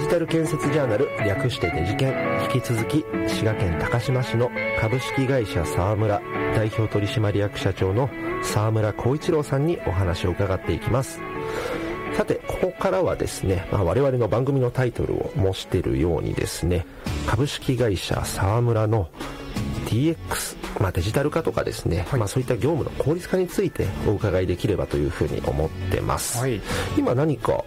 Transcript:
ジタル建設ジャーナル、略してデジケン、引き続き滋賀県高島市の株式会社沢村代表取締役社長の沢村光一郎さんにお話を伺っていきます。さて、ここからはですね、我々の番組のタイトルを模しているようにですね、株式会社沢村の DX、デジタル化とかですね、そういった業務の効率化についてお伺いできればというふうに思ってます。今何か